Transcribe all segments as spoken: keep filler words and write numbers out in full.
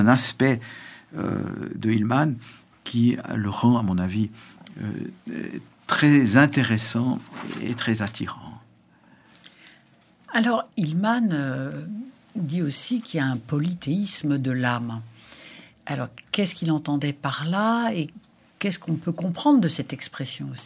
un aspect euh, de Hillman qui le rend, à mon avis, euh, très intéressant et très attirant. Alors, Hillman euh, dit aussi qu'il y a un polythéisme de l'âme. Alors, qu'est-ce qu'il entendait par là et qu'est-ce qu'on peut comprendre de cette expression aussi ?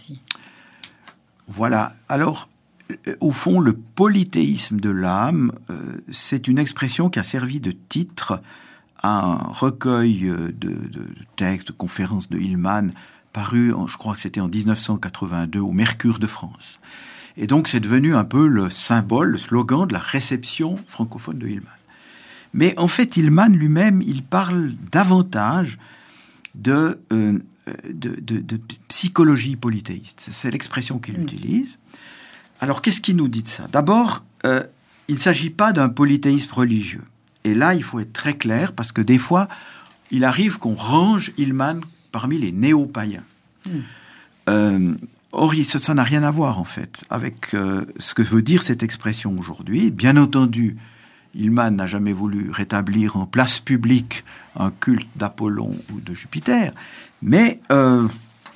Voilà. Alors, euh, au fond, le polythéisme de l'âme, euh, c'est une expression qui a servi de titre à un recueil de, de, de textes, de conférences de Hillman, paru, en, je crois que c'était en dix-neuf cent quatre-vingt-deux, au Mercure de France. Et donc, c'est devenu un peu le symbole, le slogan de la réception francophone de Hillman. Mais en fait, Hillman lui-même, il parle davantage de, euh, de, de, de psychologie polythéiste. C'est l'expression qu'il mmh. utilise. Alors, qu'est-ce qu'il nous dit de ça ? D'abord, euh, il ne s'agit pas d'un polythéisme religieux. Et là, il faut être très clair, parce que des fois, il arrive qu'on range Hillman parmi les néo-païens. Mmh. Euh, Or, ça n'a rien à voir, en fait, avec euh, ce que veut dire cette expression aujourd'hui. Bien entendu, Hillman n'a jamais voulu rétablir en place publique un culte d'Apollon ou de Jupiter, mais euh,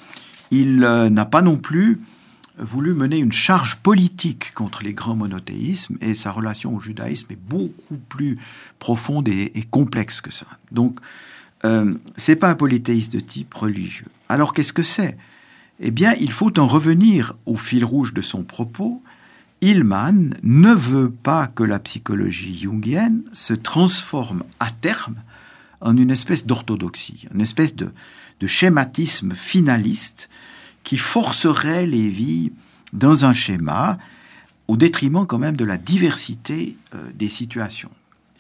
il euh, n'a pas non plus voulu mener une charge politique contre les grands monothéismes, et sa relation au judaïsme est beaucoup plus profonde et, et complexe que ça. Donc, euh, c'est pas un polythéisme de type religieux. Alors, qu'est-ce que c'est ? Eh bien, il faut en revenir au fil rouge de son propos. Hillman ne veut pas que la psychologie jungienne se transforme à terme en une espèce d'orthodoxie, une espèce de, de schématisme finaliste qui forcerait les vies dans un schéma au détriment quand même de la diversité euh, des situations.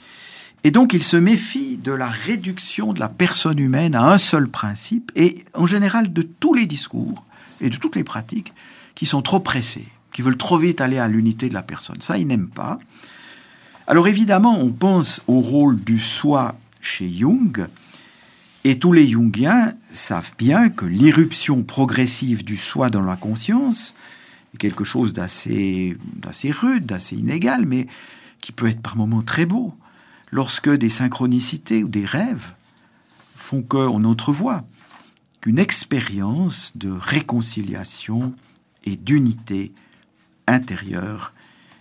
Et donc, il se méfie de la réduction de la personne humaine à un seul principe et, en général, de tous les discours et de toutes les pratiques qui sont trop pressées, qui veulent trop vite aller à l'unité de la personne. Ça, il n'aime pas. Alors, évidemment, on pense au rôle du soi chez Jung, et tous les Jungiens savent bien que l'irruption progressive du soi dans la conscience est quelque chose d'assez, d'assez rude, d'assez inégal, mais qui peut être par moments très beau, lorsque des synchronicités ou des rêves font qu'on entrevoit qu'une expérience de réconciliation et d'unité intérieure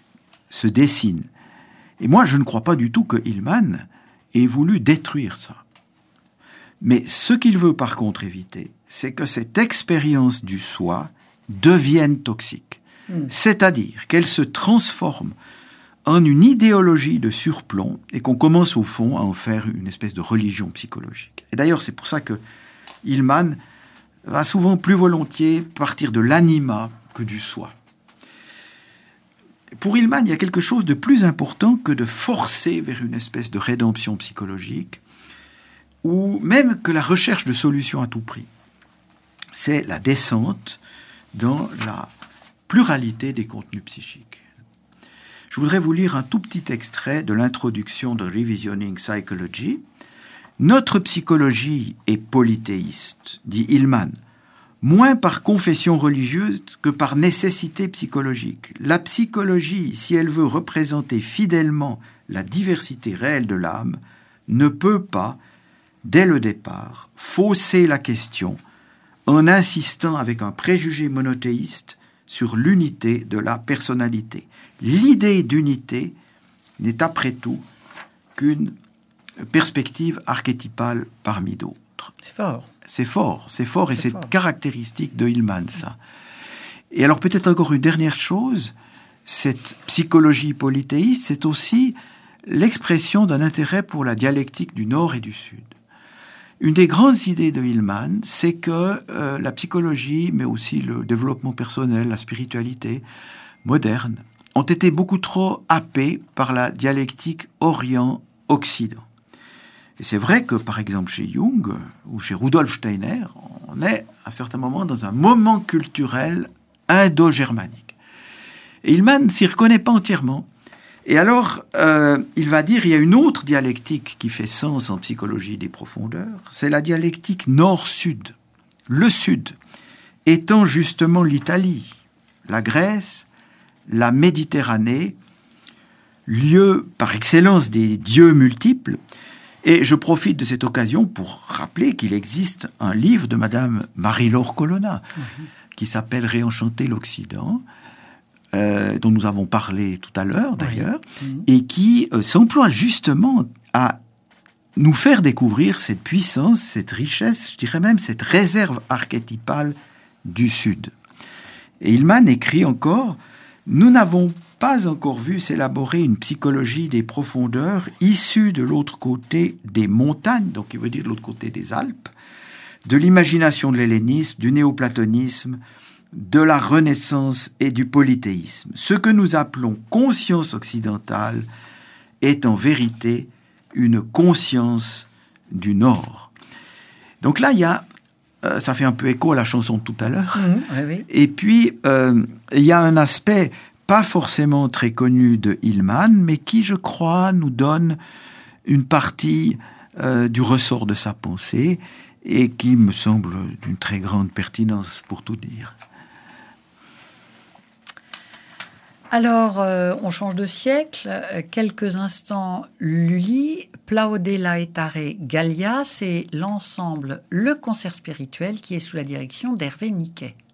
se dessine. Et moi, je ne crois pas du tout que Hillman ait voulu détruire ça. Mais ce qu'il veut par contre éviter, c'est que cette expérience du soi devienne toxique. Mmh. C'est-à-dire qu'elle se transforme en une idéologie de surplomb et qu'on commence au fond à en faire une espèce de religion psychologique. Et d'ailleurs, c'est pour ça que Hillman va souvent plus volontiers partir de l'anima que du soi. Pour Hillman, il y a quelque chose de plus important que de forcer vers une espèce de rédemption psychologique ou même que la recherche de solutions à tout prix. C'est la descente dans la pluralité des contenus psychiques. Je voudrais vous lire un tout petit extrait de l'introduction de Revisioning Psychology. Notre psychologie est polythéiste, dit Hillman, moins par confession religieuse que par nécessité psychologique. La psychologie, si elle veut représenter fidèlement la diversité réelle de l'âme, ne peut pas, dès le départ, fausser la question en insistant avec un préjugé monothéiste sur l'unité de la personnalité. L'idée d'unité n'est après tout qu'une perspective archétypale parmi d'autres. C'est fort. C'est fort, c'est fort, et c'est, c'est fort. Caractéristique de Hillman, ça. Et alors peut-être encore une dernière chose, cette psychologie polythéiste, c'est aussi l'expression d'un intérêt pour la dialectique du Nord et du Sud. Une des grandes idées de Hillman, c'est que euh, la psychologie, mais aussi le développement personnel, la spiritualité moderne, ont été beaucoup trop happés par la dialectique Orient-Occident. Et c'est vrai que, par exemple, chez Jung ou chez Rudolf Steiner, on est à un certain moment dans un moment culturel indo-germanique. Et Hillman ne s'y reconnaît pas entièrement. Et alors, euh, il va dire, il y a une autre dialectique qui fait sens en psychologie des profondeurs, c'est la dialectique nord-sud. Le sud étant justement l'Italie, la Grèce, la Méditerranée, lieu par excellence des dieux multiples, Et je profite de cette occasion pour rappeler qu'il existe un livre de Madame Marie-Laure Colonna mmh. qui s'appelle « Réenchanter l'Occident », euh, dont nous avons parlé tout à l'heure d'ailleurs, oui. mmh. et qui euh, s'emploie justement à nous faire découvrir cette puissance, cette richesse, je dirais même cette réserve archétypale du Sud. Et Hillman écrit encore « Nous n'avons pas encore vu s'élaborer une psychologie des profondeurs issue de l'autre côté des montagnes, donc il veut dire de l'autre côté des Alpes, de l'imagination de l'hellénisme, du néoplatonisme, de la Renaissance et du polythéisme. Ce que nous appelons conscience occidentale est en vérité une conscience du Nord. » Donc là, il y a, euh, ça fait un peu écho à la chanson de tout à l'heure. Mmh, oui, oui. Et puis, euh, il y a un aspect pas forcément très connu de Hillman, mais qui, je crois, nous donne une partie euh, du ressort de sa pensée et qui me semble d'une très grande pertinence, pour tout dire. Alors, euh, on change de siècle. Quelques instants, Lully, Plaude Laetare Gallia, c'est l'ensemble, le concert spirituel qui est sous la direction d'Hervé Niquet.